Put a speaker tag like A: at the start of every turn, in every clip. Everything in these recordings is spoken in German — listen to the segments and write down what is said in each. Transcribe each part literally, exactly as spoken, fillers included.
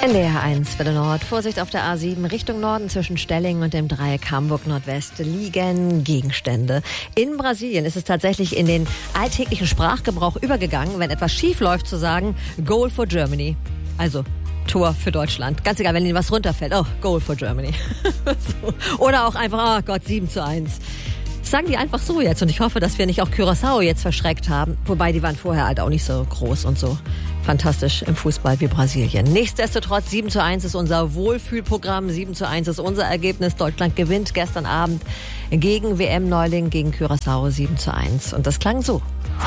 A: N D R eins Welle Nord. Vorsicht auf der A sieben Richtung Norden zwischen Stellingen und dem Dreieck Hamburg-Nordwest liegen Gegenstände. In Brasilien ist es tatsächlich in den alltäglichen Sprachgebrauch übergegangen, wenn etwas schief läuft, zu sagen Goal for Germany. Also Tor für Deutschland. Ganz egal, wenn ihnen was runterfällt. Oh, Goal for Germany. So. Oder auch einfach, oh Gott, sieben zu eins. Das sagen die einfach so jetzt. Und ich hoffe, dass wir nicht auch Curaçao jetzt verschreckt haben. Wobei, die waren vorher halt auch nicht so groß und so fantastisch im Fußball wie Brasilien. Nichtsdestotrotz, sieben zu eins ist unser Wohlfühlprogramm. sieben zu eins ist unser Ergebnis. Deutschland gewinnt gestern Abend gegen W M-Neuling, gegen Curaçao sieben zu eins. Und das klang so.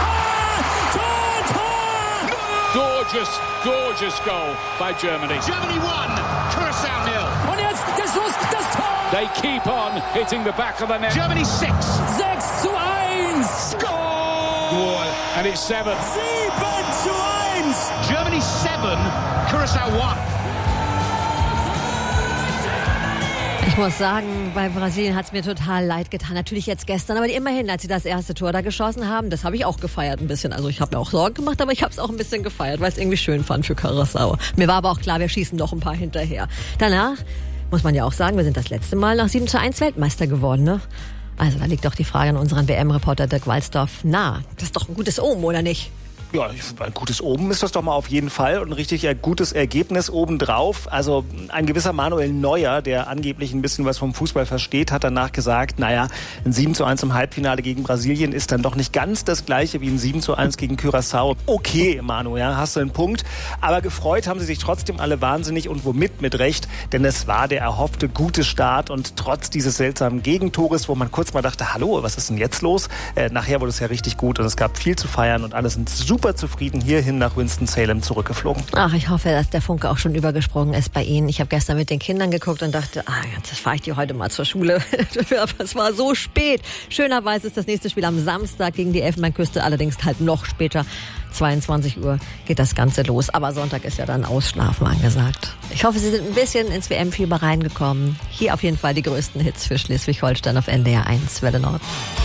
B: Gorgeous, gorgeous goal by Germany.
C: Germany one, Curaçao nil.
D: Und jetzt der Schuss, das Tor!
B: They keep on hitting the back of the net.
C: Germany six.
D: sechs zu eins.
C: Goal.
B: And it's seven.
D: sieben zu eins.
C: Germany seven, Curaçao one.
A: Ich muss sagen, bei Brasilien hat es mir total leid getan. Natürlich jetzt gestern, aber immerhin, als sie das erste Tor da geschossen haben, das habe ich auch gefeiert ein bisschen. Also ich habe mir auch Sorgen gemacht, aber ich habe es auch ein bisschen gefeiert, weil es irgendwie schön fand für Curaçao. Mir war aber auch klar, wir schießen noch ein paar hinterher. Danach muss man ja auch sagen, wir sind das letzte Mal nach sieben zu eins Weltmeister geworden, ne? Also da liegt doch die Frage an unseren W M-Reporter Dirk Walzdorf nahe. Das ist doch ein gutes Omen, oder nicht?
E: Ja, ein gutes Oben ist das doch mal auf jeden Fall und ein richtig gutes Ergebnis obendrauf. Also ein gewisser Manuel Neuer, der angeblich ein bisschen was vom Fußball versteht, hat danach gesagt, naja, ein sieben zu eins im Halbfinale gegen Brasilien ist dann doch nicht ganz das gleiche wie ein sieben zu eins gegen Curaçao. Okay, Manu, ja, hast du einen Punkt. Aber gefreut haben sie sich trotzdem alle wahnsinnig und womit mit Recht, denn es war der erhoffte gute Start und trotz dieses seltsamen Gegentores, wo man kurz mal dachte, hallo, was ist denn jetzt los? Äh, nachher wurde es ja richtig gut und es gab viel zu feiern und alle sind super zufrieden hierhin nach Winston-Salem zurückgeflogen.
A: Ach, ich hoffe, dass der Funke auch schon übergesprungen ist bei Ihnen. Ich habe gestern mit den Kindern geguckt und dachte, ah, jetzt fahre ich die heute mal zur Schule. Es war so spät. Schönerweise ist das nächste Spiel am Samstag gegen die Elfenbeinküste, allerdings halt noch später. zweiundzwanzig Uhr geht das Ganze los. Aber Sonntag ist ja dann Ausschlafen angesagt. Ich hoffe, Sie sind ein bisschen ins W M-Fieber reingekommen. Hier auf jeden Fall die größten Hits für Schleswig-Holstein auf N D R eins Welle Nord.